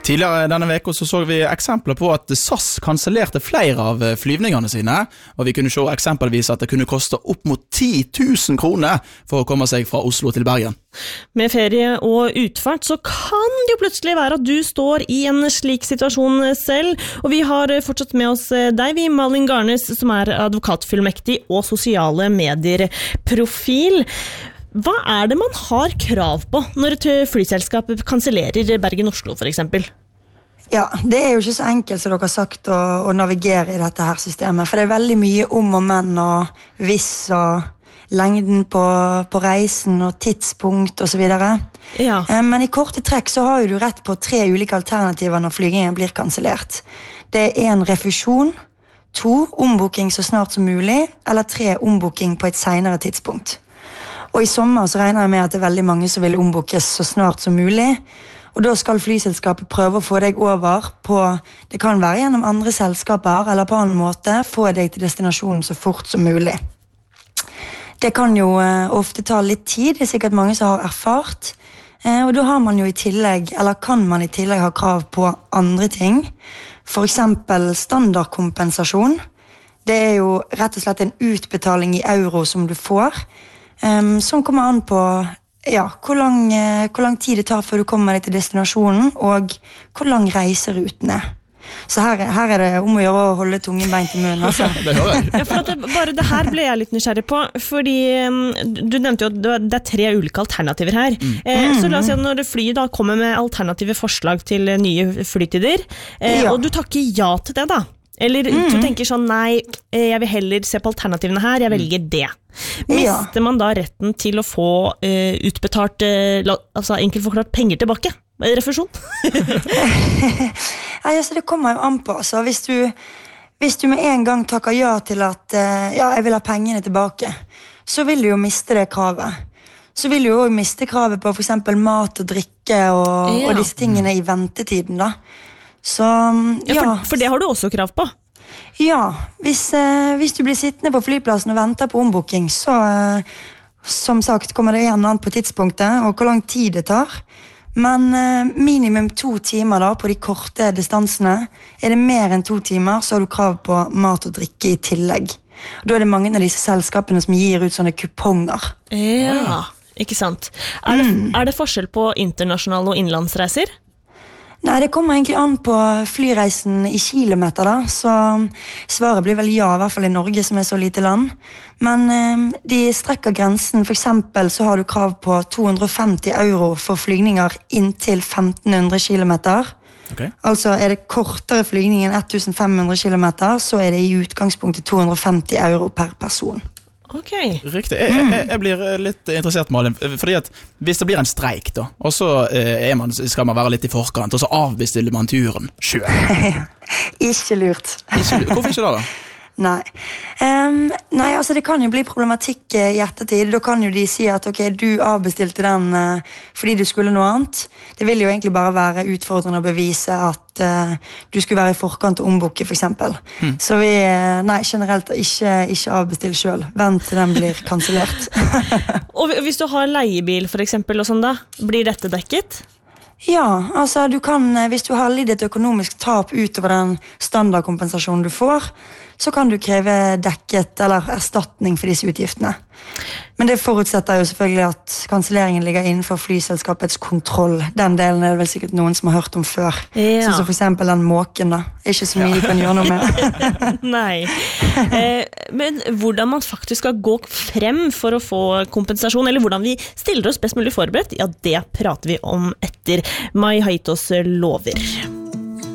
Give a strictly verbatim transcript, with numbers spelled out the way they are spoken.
Tidligere denne veka så, så vi eksempler på at SAS kansellerte flere av flyvningene sine, og vi kunne se eksempelvis at det kunne koste opp mot ti tusen kroner for å komme seg fra Oslo til Bergen. Med ferie og utfart så kan det jo plutselig være at du står i en slik situasjon selv, og vi har fortsatt med oss deg, vi Malin Garnes, som er advokatfullmektig og sosiale medier-profil. Hva er det man har krav på når et flyselskap kansellerer Bergen-Oslo for eksempel? Ja, det er jo ikke så enkelt som dere har sagt å, å navigere i dette her systemet, for det er veldig mye om og men og hvis og lengden på, på reisen og tidspunkt og så videre. Ja. Men i korte trekk så har jo du rett på tre ulike alternativer når flygingen blir kansellert. Det er en refusjon, to ombooking så snart som mulig, eller tre ombooking på et senere tidspunkt. Og i sommer så regner jeg med at det er veldig mange som vil ombookes så snart som mulig, og da skal flyselskapet prøve å få deg over på, det kan være gjennom andre selskaper, eller på annen måte, få deg til destinasjonen så fort som mulig. Det kan jo eh, ofte ta litt tid, det er sikkert mange som har erfart, eh, og da har man jo i tillegg, eller kan man i tillegg ha krav på andre ting, for eksempel standardkompensasjon. Det er jo rett og slett en utbetaling i euro som du får, Um, som kommer an på ja, hvor, lang, uh, hvor lang tid det tar før du kommer deg til destinasjonen, og hvor lang reiseruten er. Så her, her er det om å gjøre å holde tungen beint i munnen. Altså. Det hører jeg. Ja, for at det, bare det her ble jeg litt nysgjerrig på, fordi um, du nevnte jo at det er tre ulike alternativer her. Mm. Eh, så la oss si at når flyet da kommer med alternative forslag til nye flytider, eh, ja. Og du takker ja til det da, eller mm. du tenker sånn, nei, jeg vil heller se på alternativene her, jeg velger det. Mister man da retten til å få uh, utbetalt, uh, altså enkelt forklart, penger tilbake? Refusjon? Nei, altså det kommer jo an på. Altså, hvis, du, hvis du med en gang takker ja til at uh, ja, jeg vil ha pengene tilbake, så vil du jo miste det kravet. Så vil du jo også miste kravet på for eksempel mat og drikke og, ja. Og disse tingene i ventetiden da. Så, ja, ja for, for det har du også krav på. Ja, hvis, eh, hvis du blir sittende på flyplassen og venter på ombooking, så eh, som sagt kommer det igjen an på tidspunktet og hvor lang tid det tar. Men eh, minimum to timer da, på de korte distansene. Er det mer enn to timer, så har du krav på mat og drikke i tillegg. Og da er det mange av disse selskapene som gir ut sånne kuponger. Ja, ikke sant. Er det, mm. er det forskjell på internasjonale og innenlandsreiser? Nei, det kommer egentlig an på flyreisen i kilometer da, så svaret blir vel ja, i hvert fall i Norge som er så lite land. Men eh, de strekker grensen, for eksempel så har du krav på to hundre og femti euro for flygninger inntil femten hundre kilometer. Okay. Altså er det kortere flygning enn femten hundre kilometer, så er det i utgangspunktet to hundre og femti euro per person. Okay. Riktig. Jeg, jeg, jeg blir litt interessert, Malin, fordi at hvis det blir en streik da, og så er man, skal man være litt i forkant, og så avbestiller man turen selv. Ikke lurt. Ikke lurt. Hvorfor ikke da da? Nei. Um, nei, altså det kan jo bli problematikk i ettertid. Da kan jo de si at ok, du avbestilte den uh, fordi du skulle noe annet. Det vil jo egentlig bare være utfordrende å bevise at uh, du skulle være i forkant og ombooke for eksempel. Mm. Så vi, uh, nei, generelt ikke, ikke avbestill selv. Vent til den blir kansellert. Og hvis du har leiebil for eksempel og sånn da, blir dette dekket? Ja, altså du kan, hvis du har lidd et økonomisk tap utover den standardkompensasjonen du får, så kan du kreve dekket eller erstatning for disse utgiftene. Men det forutsetter jo selvfølgelig at kanselleringen ligger innenfor flyselskapets kontroll. Den delen er det vel sikkert noen som har hørt om før. Ja. Sånn som for eksempel den måken da. Ikke så mye ja. Kan gjøre noe med. Nei. Eh, men hvordan man faktisk skal gå frem for å få kompensasjon, eller hvordan vi stiller oss best mulig forberedt, ja, det prater vi om etter Mai Haitos lover.